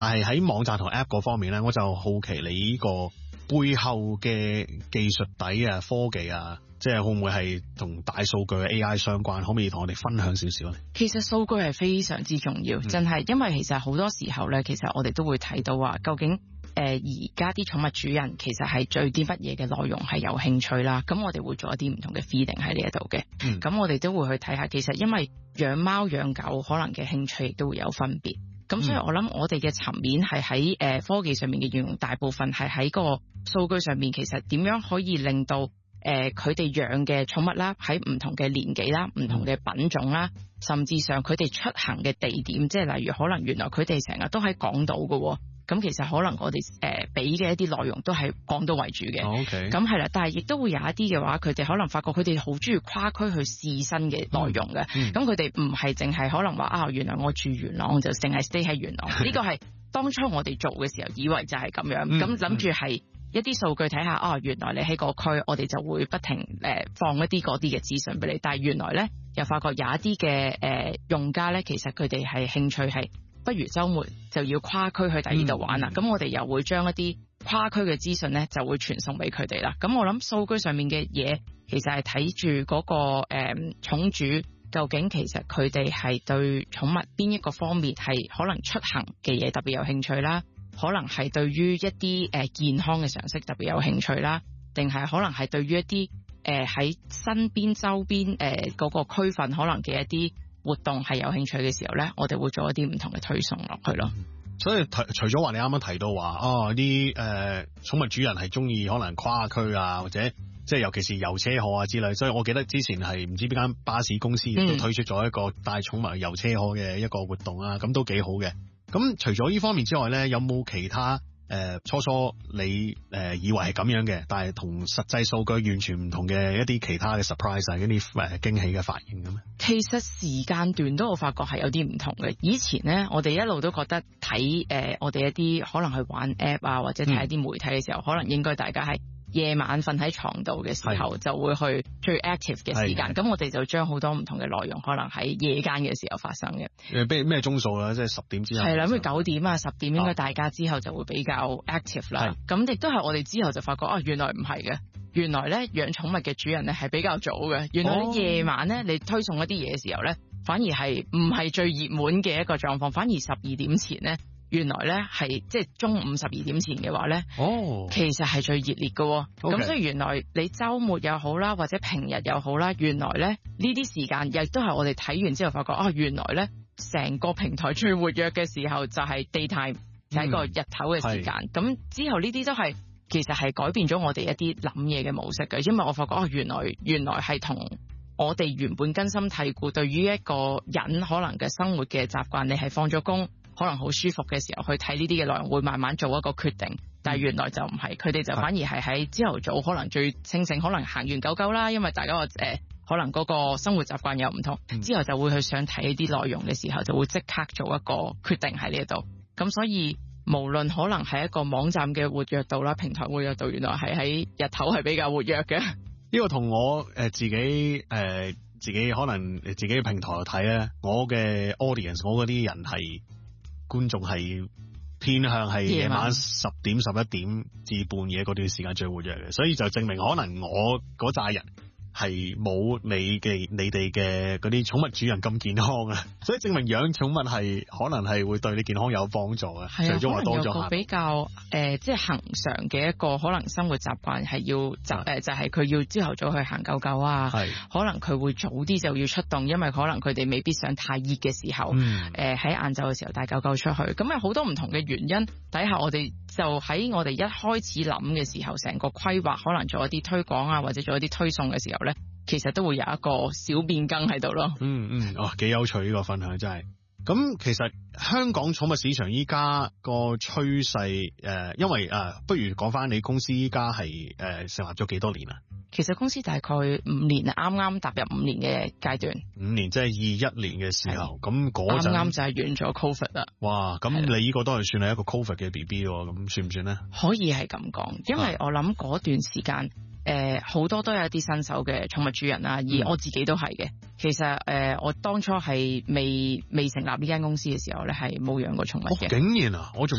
但係喺網站同 App 嗰方面咧，我就好奇你呢個背後嘅技術底啊、科技啊，即係會唔會係同大數據嘅 AI 相關？可唔可以同我哋分享少少咧？ 其實數據係非常之重要，真係，因為其實好多時候咧，其實我哋都會睇到話，究竟而家啲寵物主人其實係對啲乜嘢嘅內容係有興趣啦。咁我哋會做一啲唔同嘅 feeding 喺呢一度嘅。咁我哋都會去睇下，其實因為養貓養狗可能嘅興趣亦都會有分別。咁所以我諗我哋嘅層面係喺科技上面嘅應用，大部分係喺個數據上面，其實點樣可以令到佢哋養嘅寵物啦，喺唔同嘅年紀啦、唔同嘅品種啦，甚至上佢哋出行嘅地點，即係例如可能原來佢哋成日都喺港島嘅，咁其實可能我哋俾嘅一啲內容都係港島為主嘅。 OK， 咁係啦，但係亦都會有一啲嘅話，佢哋可能發覺佢哋好中意跨區去試新嘅內容嘅。咁佢哋唔係淨係可能話啊，原來我住元朗就淨係 stay 喺元朗。呢個係當初我哋做嘅時候以為就係咁樣，咁諗住係一啲數據睇下，哦，原來你喺個區，我哋就會不停放一啲嗰啲嘅資訊俾你。但係原來咧又發覺有一啲嘅用家咧，其實佢哋係興趣係不如週末就要跨區去第二度玩啦。咁我哋又會將一啲跨區嘅資訊咧就會傳送俾佢哋啦。咁我諗數據上面嘅嘢其實係睇住嗰個寵主究竟其實佢哋係對寵物邊一個方面係可能出行嘅嘢特別有興趣啦。可能係對於一啲健康嘅常識特別有興趣啦，定係可能係對於一啲喺身邊周邊嗰個區份可能嘅一啲活動係有興趣嘅時候咧，我哋會做一啲唔同嘅推送落去咯。 所以除咗話你啱啱提到話啲寵物主人係中意可能跨區啊，或者即係尤其是遊車河啊之類，所以我記得之前係唔知邊間巴士公司亦都推出咗一個帶寵物遊車河嘅一個活動啊，咁都幾好嘅。咁除咗呢方面之外咧，有冇其他初初你以為係咁樣嘅，但係同實際數據完全唔同嘅一啲其他嘅 surprise 啊，一啲驚喜嘅發現咁咧？ 其實時間段都我發覺係有啲唔同嘅。以前咧，我哋一路都覺得睇我哋一啲可能去玩 app 啊，或者睇一啲媒體嘅時候，可能應該大家係夜晚瞓喺床度嘅時候就會去最 active 嘅時間，咁我哋就將好多唔同嘅內容可能喺夜間嘅時候發生嘅。 咩鐘數啦？即係10點之後。係啦， 咁9點啊、10點應該大家之後就會比較 active 啦。咁亦都係我哋之後就發覺原來唔係嘅。原來咧養寵物嘅主人咧係比較早嘅。原來夜晚咧你推送一啲嘢嘅時候咧，反而係唔係最熱門嘅一個狀況，反而12點前咧。原來咧係即係中午12點前嘅話咧，其實係最熱烈嘅。咁所以原來你週末又好啦，或者平日又好啦，原來咧呢啲時間亦都係我哋睇完之後發覺原來咧成個平台最活躍嘅時候就係 daytime，就係個日頭嘅時間。咁之後呢啲都係其實係改變咗我哋一啲諗嘢嘅模式嘅，因為我發覺原來係同我哋原本根深蒂固對於一個人可能嘅生活嘅習慣，你係放咗工可能好舒服嘅時候去睇呢啲嘅內容，會慢慢做一個決定。但係原來就唔係，佢哋就反而係喺朝頭早可能最清醒，可能行完狗狗啦，因為大家可能嗰個生活習慣又唔同，之後就會去想睇呢啲內容嘅時候，就會即刻做一個決定喺呢度。咁所以無論可能係一個網站嘅活躍度啦，平台活躍度，原來係喺日頭係比較活躍嘅。 呢個同我自己可能自己嘅平台睇咧，我嘅 audience， 我嗰啲人係。觀眾係偏向係夜晚10點11點至半夜嗰段時間最活躍嘅，所以就證明可能我嗰扎人係冇你哋嘅嗰啲寵物主人咁健康啊，所以證明養寵物係可能係會對你健康有幫助啊。除咗話多咗有個比較即係恆常嘅一個可能生活習慣係要就係佢要朝頭早去行狗狗啊，可能佢會早啲就要出動，因為可能佢哋未必想太熱嘅時候喺晏晝嘅時候帶狗狗出去。咁有好多唔同嘅原因底下，我哋就喺我哋一開始諗嘅時候，成個規劃可能做一啲推廣啊，或者做一啲推送嘅時候咧，其實都會有一個小變更喺度咯。 幾有趣呢個分享真係。咁其實香港寵物市場依家個趨勢因為不如講翻你公司依家係成立咗幾多年啊？ 其實公司大概5年啊，啱啱踏入5年嘅階段。 5年即係21年嘅時候，咁嗰陣啱啱就係完咗 Covid 啦。 哇！咁你呢個都係算係一個 Covid 嘅 BB 喎，咁算唔算咧？ 可以係咁講，因為我諗嗰段時間好多都有一啲新手嘅寵物主人啦，而我自己都係嘅。其實我當初係未成立呢間公司嘅時候咧，係冇養過寵物嘅。 竟然啊！我仲